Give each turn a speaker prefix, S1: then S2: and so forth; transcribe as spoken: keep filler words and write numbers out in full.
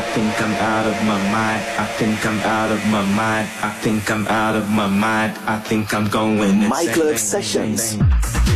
S1: think I'm out of my mind. I think I'm out of my mind. I think I'm out of my mind. I think I'm going insane.
S2: MyClub Sessions.